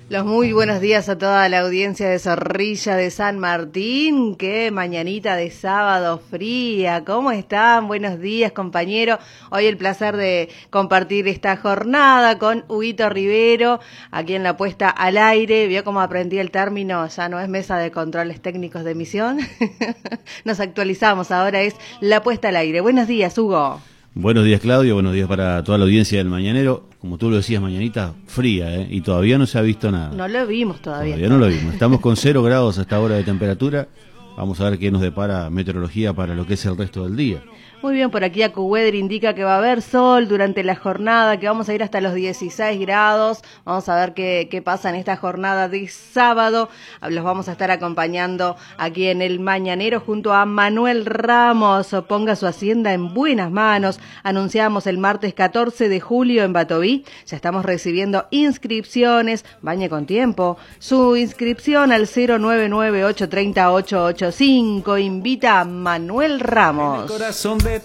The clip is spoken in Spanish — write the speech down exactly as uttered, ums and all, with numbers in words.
Los muy buenos días a toda la audiencia de Zorrilla de San Martín. Qué mañanita de sábado fría. ¿Cómo están? Buenos días, compañero. Hoy el placer de compartir esta jornada con Huguito Rivero, aquí en la puesta al aire. ¿Vio cómo aprendí el término? Ya no es mesa de controles técnicos de emisión. Nos actualizamos, ahora es la puesta al aire. Buenos días, Hugo. Buenos días, Claudio, buenos días para toda la audiencia del Mañanero. Como tú lo decías, mañanita fría, ¿eh? Y todavía no se ha visto nada. No lo vimos todavía. Todavía no lo vimos. Estamos con cero grados a esta hora de temperatura. Vamos a ver qué nos depara meteorología para lo que es el resto del día. Muy bien, por aquí AccuWeather indica que va a haber sol durante la jornada, que vamos a ir hasta los dieciséis grados. Vamos a ver qué, qué pasa en esta jornada de sábado. Los vamos a estar acompañando aquí en el Mañanero junto a Manuel Ramos. Ponga su hacienda en buenas manos. Anunciamos el martes catorce de julio en Batoví. Ya estamos recibiendo inscripciones. Bañe con tiempo. Su inscripción al cero nueve nueve ocho tres cero ocho ocho cinco. Invita a Manuel Ramos. De